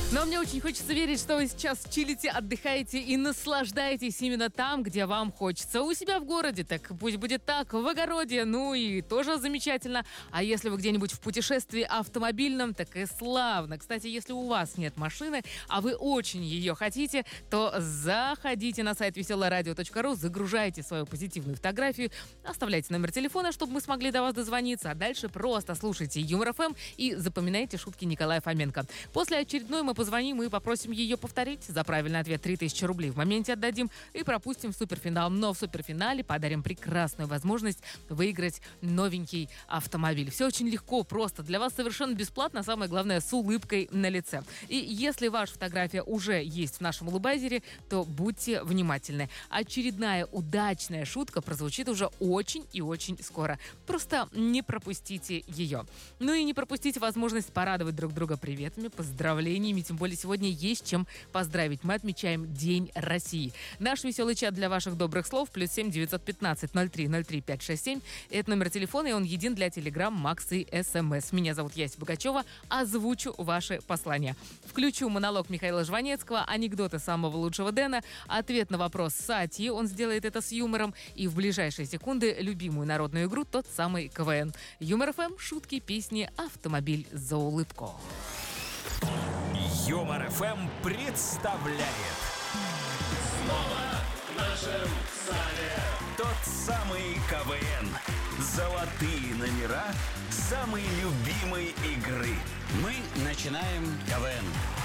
Но мне очень хочется верить, что вы сейчас чилите, отдыхаете и наслаждаетесь именно там, где вам хочется. У себя в городе, так пусть будет так, в огороде, ну и тоже замечательно. А если вы где-нибудь в путешествии автомобильном, так и славно. Кстати, если у вас нет машины, а вы очень ее хотите, то заходите на сайт веселорадио.ру, загружайте свою позитивную фотографию, оставляйте номер телефона, чтобы мы смогли до вас дозвониться, а дальше просто слушайте Юмор ФМ и запоминайте шутки Николая Фоменко. После очередной мы позвоним и попросим ее повторить. За правильный ответ 3000 рублей в моменте отдадим и пропустим в суперфинал. Но в суперфинале подарим прекрасную возможность выиграть новенький автомобиль. Все очень легко, просто. Для вас совершенно бесплатно, самое главное, с улыбкой на лице. И если ваша фотография уже есть в нашем улыбайзере, то будьте внимательны. Очередная удачная шутка прозвучит уже очень и очень скоро. Просто не пропустите ее. Ну и не пропустите возможность порадовать друг друга приветами, поздравлениями. Тем более сегодня есть чем поздравить. Мы отмечаем День России. Наш веселый чат для ваших добрых слов +7 915 03 03 567. Это номер телефона, и он един для Telegram, Макс и СМС. Меня зовут Яся Богачева. Озвучу ваши послания. Включу монолог Михаила Жванецкого, анекдоты самого лучшего Дэна, ответ на вопрос Сати, он сделает это с юмором, и в ближайшие секунды любимую народную игру «Тот самый КВН». Юмор ФМ, шутки, песни, автомобиль за улыбку. Юмор ФМ представляет Снова в нашем зале тот самый КВН. Золотые номера самой любимой игры. Мы начинаем КВН.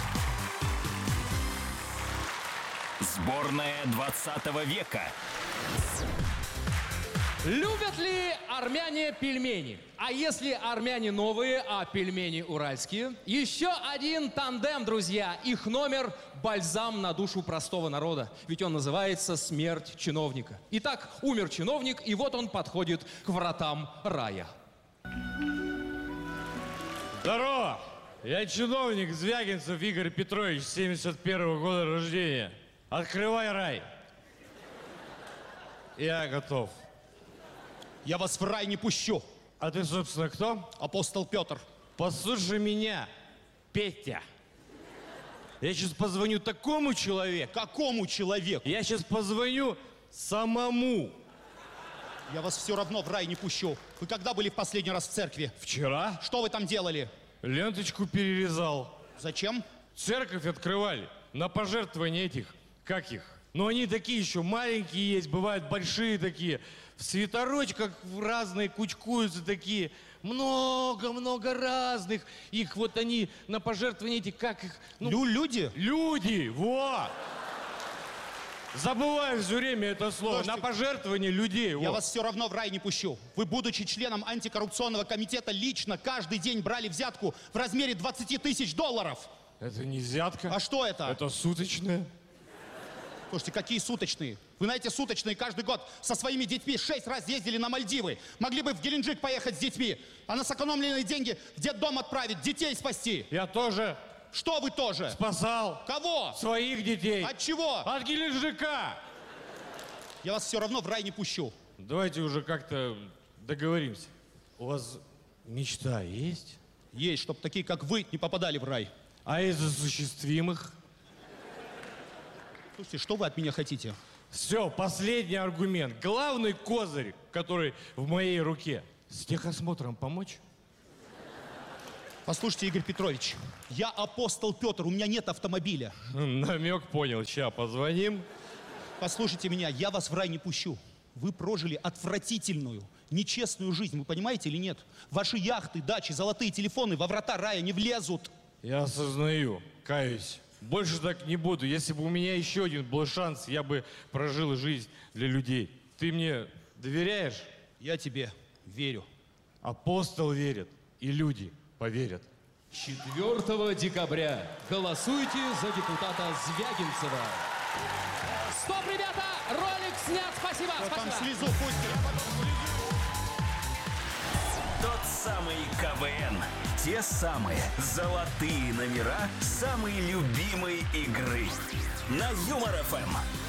Сборная 20 века. Любят ли армяне пельмени? А если армяне новые, а пельмени уральские? Еще один тандем, друзья. Их номер – бальзам на душу простого народа. Ведь он называется «Смерть чиновника». Итак, умер чиновник, и вот он подходит к вратам рая. Здорово! Я чиновник Звягинцев Игорь Петрович, 71-го года рождения. Открывай рай. Я готов. Я вас в рай не пущу. А ты, собственно, кто? Апостол Петр. Послушай меня, Петя. Я сейчас позвоню такому человеку. Какому человеку? Я сейчас позвоню самому. Я вас все равно в рай не пущу. Вы когда были в последний раз в церкви? Вчера Что вы там делали? ленточку перерезал. Зачем? Церковь открывали на пожертвования этих, как их? Но они такие еще маленькие есть, бывают большие такие. В свитерочках разные кучкуются такие. Много-много разных. Их вот они на пожертвования эти, как их? Люди? Люди, вот. Забываю все время это слово. Слушайте, на пожертвование людей. Я вот. вас все равно в рай не пущу. Вы, будучи членом антикоррупционного комитета, лично каждый день брали взятку в размере 20 тысяч долларов. Это не взятка. А что это? Это суточное. Слушайте, какие суточные? Вы знаете, суточные каждый год со своими детьми 6 раз ездили на Мальдивы. Могли бы в Геленджик поехать с детьми, а на сэкономленные деньги в детдом отправить, детей спасти. Я тоже Что вы тоже? спасал Кого? своих детей. От чего? От Геленджика. Я вас все равно в рай не пущу. Давайте уже как-то договоримся. У вас мечта есть? Есть, чтобы такие, как вы, не попадали в рай. А из осуществимых? Слушайте, что вы от меня хотите? Все, последний аргумент. Главный козырь, который в моей руке. С техосмотром помочь? Послушайте, Игорь Петрович, я апостол Петр, у меня нет автомобиля. Намек понял. Ща позвоним. Послушайте меня, я вас в рай не пущу. Вы прожили отвратительную, нечестную жизнь, вы понимаете или нет? Ваши яхты, дачи, золотые телефоны во врата рая не влезут. Я осознаю, каюсь. Больше так не буду. Если бы у меня еще один был шанс, я бы прожил жизнь для людей. Ты мне доверяешь? Я тебе верю. Апостол верит, и люди поверят. 4 декабря голосуйте за депутата Звягинцева. Стоп, ребята! Ролик снят! Спасибо! Кто там Спасибо! слезу пустит? Тот самый КВН. Те самые золотые номера самой любимой игры. На Юмор ФМ.